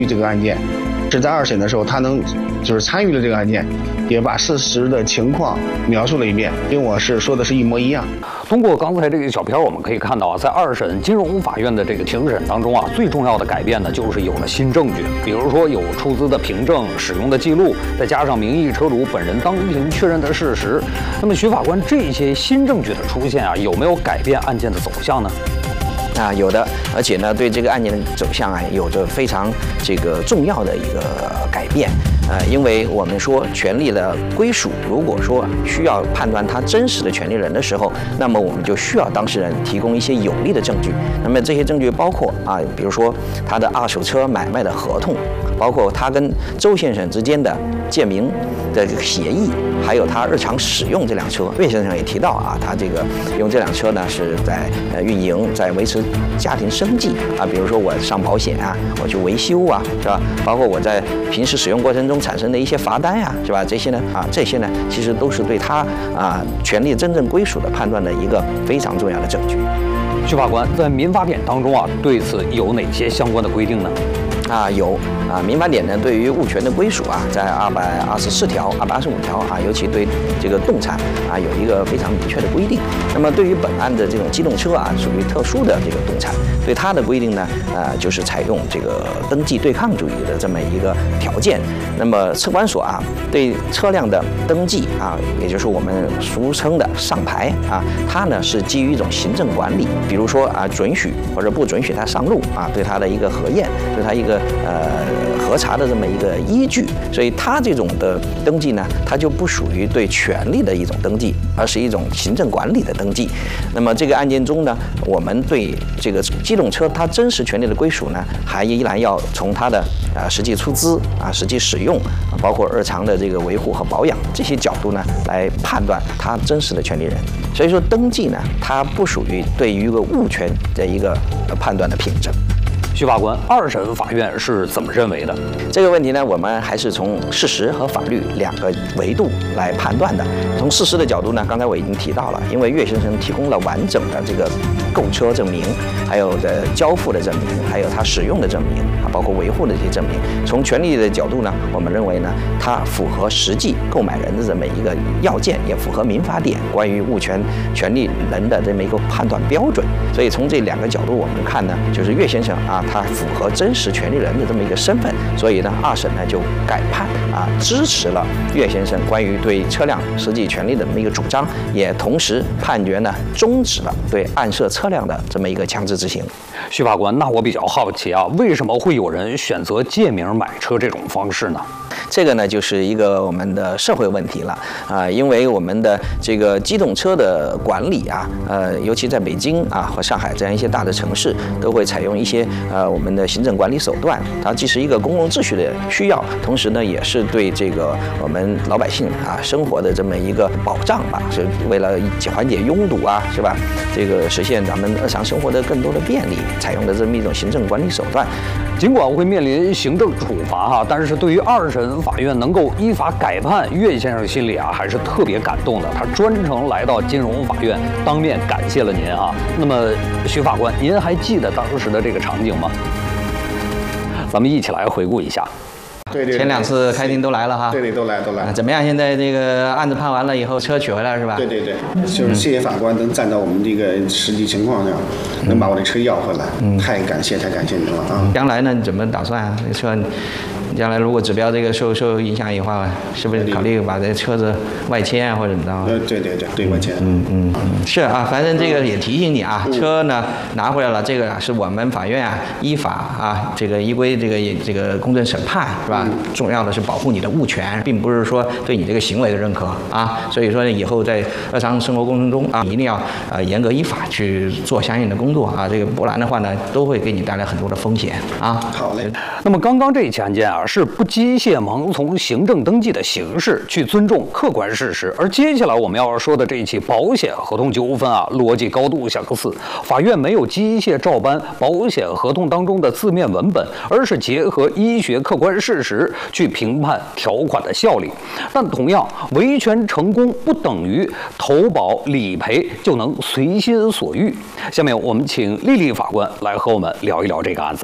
这个案件。是在2审的时候，他能就是参与了这个案件，也把事实的情况描述了一遍，跟我说的是一模一样。 通过刚才这个小片，我们可以看到啊，在2审金融法院的这个庭审当中啊，最重要的改变呢，就是有了新证据，比如说有出资的凭证、使用的记录，再加上名义车主本人当庭确认的事实。那么，徐法官，这些新证据的出现啊，有没有改变案件的走向呢？ 有的，而且呢，对这个案件的走向啊，有着非常重要的一个改变。因为我们说权利的归属，如果说需要判断他真实的权利人的时候，那么我们就需要当事人提供一些有力的证据。那么这些证据包括比如说他的2手车买卖的合同，包括他跟周先生之间的借名的协议，还有他日常使用这辆车。岳先生也提到他用这辆车呢是在运营，在维持家庭生计比如说我上保险我去维修是吧？包括我在平时使用过程中产生的一些罚单是吧？这些呢其实都是对他权利真正归属的判断的一个非常重要的证据。 徐法官，在民法典当中对此有哪些相关的规定呢？ 有民法典呢对于物权的归属在224条、225条尤其对这个动产有一个非常明确的规定。那么对于本案的这种机动车属于特殊的这个动产，对它的规定呢就是采用这个登记对抗主义的这么一个条件。那么车管所对车辆的登记也就是我们俗称的上牌它呢是基于一种行政管理，比如说准许或者不准许它上路对它的一个核验，对它一个核查的这么一个依据。所以它这种的登记呢，它就不属于对权利的一种登记，而是一种行政管理的登记。那么这个案件中呢，我们对这个机动车它真实权利的归属呢，还依然要从它的实际出资实际使用，包括日常的这个维护和保养这些角度呢，来判断它真实的权利人。所以说登记呢，它不属于对于一个物权的一个判断的凭证。 徐法官，2审法院是怎么认为的？ 这个问题呢，我们还是从事实和法律2个维度来判断的。从事实的角度呢，刚才我已经提到了，因为岳先生提供了完整的这个购车证明，还有交付的证明，还有他使用的证明包括维护的这些证明。从权利的角度呢，我们认为呢，它符合实际购买人的这么一个要件，也符合民法典关于物权权利人的这么一个判断标准。所以从这2个角度我们看呢，就是岳先生他符合真实权利人的这么一个身份，所以呢，2审呢就改判支持了岳先生关于对车辆实际权利的这么一个主张，也同时判决呢终止了对暗设车辆的这么一个强制执行。 徐法官，那我比较好奇为什么会有人选择借名买车这种方式呢？ 这个呢，就是一个我们的社会问题了因为我们的这个机动车的管理尤其在北京和上海这样一些大的城市，都会采用一些我们的行政管理手段。它既是一个公共秩序的需要，同时呢，也是对这个我们老百姓生活的这么一个保障是为了缓解拥堵是吧？这个实现咱们日常生活的更多的便利，采用的这么一种行政管理手段。 尽管会面临行政处罚但是对于2审法院能够依法改判，岳先生心里还是特别感动的。他专程来到金融法院，当面感谢了您那么，徐法官，您还记得当时的这个场景吗？咱们一起来回顾一下。 对， 前2次开庭都来了哈。 对，都来。 怎么样？现在这个案子判完了以后，车取回来是吧？ 对，就是谢谢法官能站到我们这个实际情况上，能把我的车要回来，太感谢您了将来呢，你怎么打算这车？将来如果指标这个受影响以后，是不是考虑把这车子外迁或者怎么着？ 对，外迁。 是反正这个也提醒你车呢拿回来了，这个是我们法院依法这个依规这个公正审判是吧？重要的是保护你的物权，并不是说对你这个行为的认可所以说以后在日常生活过程中一定要严格依法去做相应的工作这个不然的话呢，都会给你带来很多的风险好嘞。 那么刚刚这一起案件是不机械盲从行政登记的形式去尊重客观事实，而接下来我们要说的这一起保险合同纠纷逻辑高度相似，法院没有机械照搬保险合同当中的字面文本，而是结合医学客观事实去评判条款的效力。但同样，维权成功不等于投保理赔就能随心所欲。下面我们请丽丽法官来和我们聊一聊这个案子。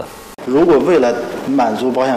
如果为了满足保险